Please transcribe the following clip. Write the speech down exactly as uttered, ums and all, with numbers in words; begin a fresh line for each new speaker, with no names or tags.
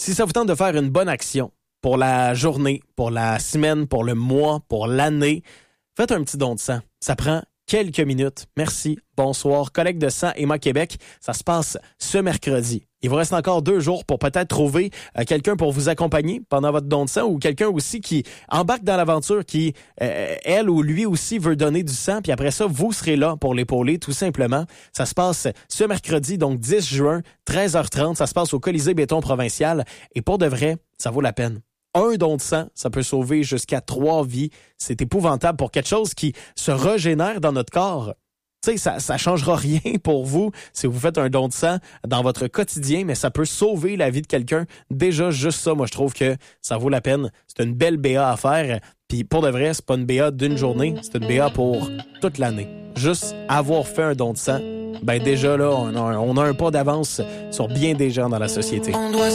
Si ça vous tente de faire une bonne action pour la journée, pour la semaine, pour le mois, pour l'année, faites un petit don de sang. Ça prend quelques minutes. Merci, bonsoir. Collecte de sang Emma Québec, ça se passe ce mercredi. Il vous reste encore deux jours pour peut-être trouver euh, quelqu'un pour vous accompagner pendant votre don de sang ou quelqu'un aussi qui embarque dans l'aventure, qui, euh, elle ou lui aussi, veut donner du sang. Puis après ça, vous serez là pour l'épauler, tout simplement. Ça se passe ce mercredi, donc dix juin, treize heures trente. Ça se passe au Colisée Béton Provincial. Et pour de vrai, ça vaut la peine. Un don de sang, ça peut sauver jusqu'à trois vies. C'est épouvantable pour quelque chose qui se régénère dans notre corps. Tu sais, ça, ça changera rien pour vous si vous faites un don de sang dans votre quotidien, mais ça peut sauver la vie de quelqu'un. Déjà, juste ça, moi, je trouve que ça vaut la peine. C'est une belle B A à faire. Puis pour de vrai, c'est pas une B A d'une journée, c'est une B A pour toute l'année. Juste avoir fait un don de sang, ben déjà là, on a un, on a un pas d'avance sur bien des gens dans la société. On doit